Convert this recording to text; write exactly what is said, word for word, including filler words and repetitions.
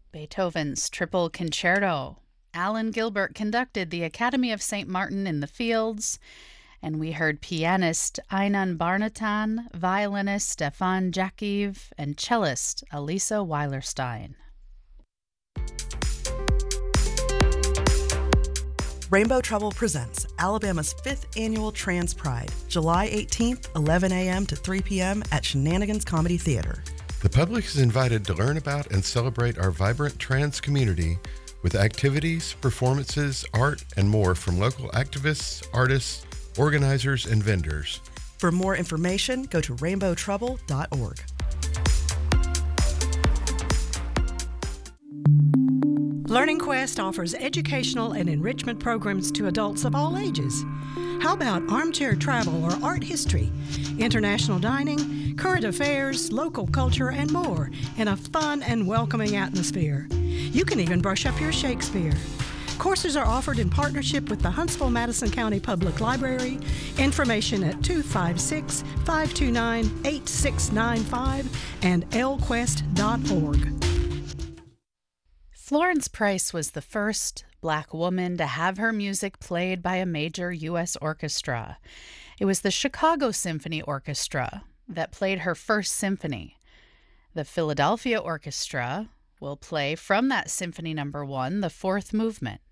Beethoven's Triple Concerto. Alan Gilbert conducted the Academy of Saint Martin in the Fields. And we heard pianist Einan Barnatan, violinist Stefan Jakiv, and cellist Elisa Weilerstein. Rainbow Trouble presents Alabama's fifth annual Trans Pride, July eighteenth, eleven a.m. to three p.m. at Shenanigans Comedy Theater. The public is invited to learn about and celebrate our vibrant trans community with activities, performances, art, and more from local activists, artists, organizers, and vendors. For more information, go to rainbow trouble dot org. Learning Quest offers educational and enrichment programs to adults of all ages. How about armchair travel or art history, international dining, current affairs, local culture, and more in a fun and welcoming atmosphere? You can even brush up your Shakespeare. Courses are offered in partnership with the Huntsville-Madison County Public Library. Information at two five six, five two nine, eight six nine five and l quest dot org. Florence Price was the first Black woman to have her music played by a major U S orchestra. It was the Chicago Symphony Orchestra that played her first symphony. The Philadelphia Orchestra will play from that Symphony Number One, the fourth movement.